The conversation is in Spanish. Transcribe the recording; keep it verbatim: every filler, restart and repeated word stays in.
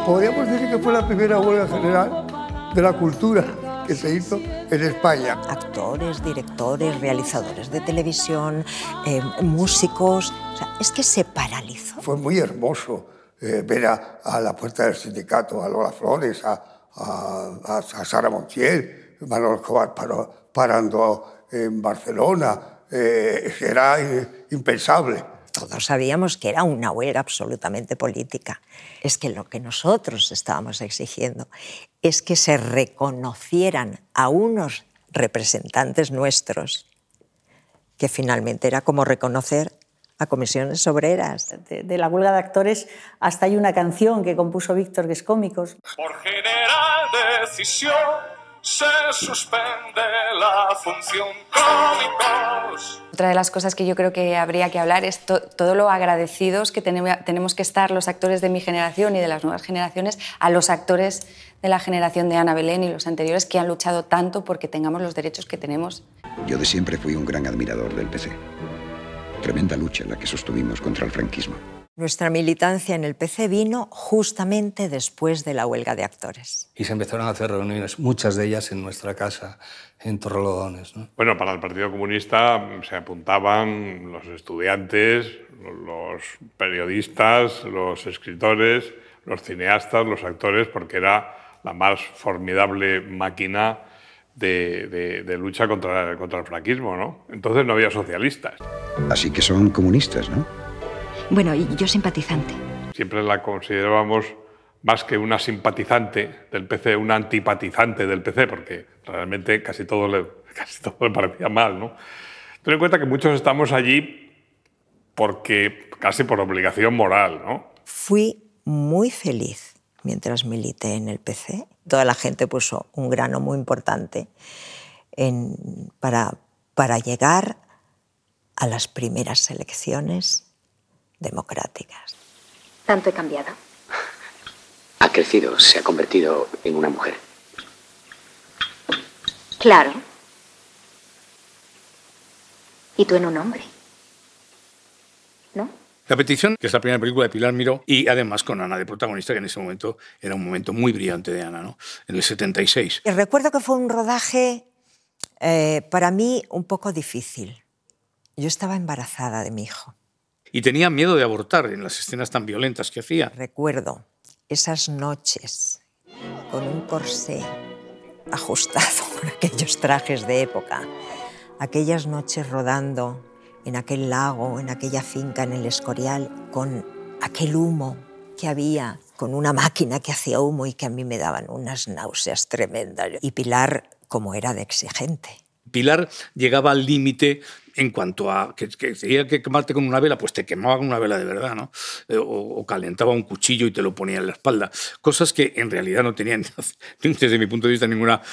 Podríamos decir que fue la primera huelga general de la cultura que se hizo en España. Actores, directores, realizadores de televisión, eh, músicos... O sea, es que se paralizó. Fue muy hermoso eh, ver a, a la puerta del sindicato, a Lola Flores, a, a, a Sara Montiel, Manuel Escobar paró, parando en Barcelona. Eh, era impensable. Todos sabíamos que era una huelga absolutamente política. Es que lo que nosotros estábamos exigiendo es que se reconocieran a unos representantes nuestros, que finalmente era como reconocer a comisiones obreras. De, de la huelga de actores hasta hay una canción que compuso Víctor, que es Cómicos. Por general decisión se suspende la función Cómicos. Otra de las cosas que yo creo que habría que hablar es to todo lo agradecidos que tenemos que estar los actores de mi generación y de las nuevas generaciones a los actores de la generación de Ana Belén y los anteriores que han luchado tanto porque tengamos los derechos que tenemos. Yo de siempre fui un gran admirador del P C. Tremenda lucha la que sostuvimos contra el franquismo. Nuestra militancia en el P C vino justamente después de la huelga de actores. Y se empezaron a hacer reuniones, muchas de ellas en nuestra casa, en Torrelodones, ¿no? Bueno, para el Partido Comunista se apuntaban los estudiantes, los periodistas, los escritores, los cineastas, los actores, porque era la más formidable máquina de, de, de lucha contra, contra el franquismo, ¿no? Entonces no había socialistas. Así que son comunistas, ¿no? Bueno, y yo simpatizante. Siempre la considerábamos más que una simpatizante del P C, una antipatizante del P C, porque realmente casi todo le, casi todo le parecía mal, ¿no? Ten en cuenta que muchos estamos allí porque casi por obligación moral, ¿no? Fui muy feliz mientras milité en el P C. Toda la gente puso un grano muy importante en, para, para llegar a las primeras elecciones democráticas. Tanto he cambiado. Ha crecido, se ha convertido en una mujer. Claro. Y tú en un hombre, ¿no? La petición, que es la primera película de Pilar Miró, y además con Ana de protagonista, que en ese momento era un momento muy brillante de Ana, ¿no? En el setenta y seis. Y recuerdo que fue un rodaje eh, para mí un poco difícil. Yo estaba embarazada de mi hijo. Y tenía miedo de abortar en las escenas tan violentas que hacía. Recuerdo esas noches con un corsé ajustado con aquellos trajes de época, aquellas noches rodando en aquel lago, en aquella finca, en el Escorial, con aquel humo que había, con una máquina que hacía humo y que a mí me daban unas náuseas tremendas. Y Pilar, como era de exigente. Pilar llegaba al límite en cuanto a que, que tenía que quemarte con una vela, pues te quemaba con una vela de verdad, ¿no? O, o calentaba un cuchillo y te lo ponía en la espalda. Cosas que en realidad no tenían, desde mi punto de vista, ninguna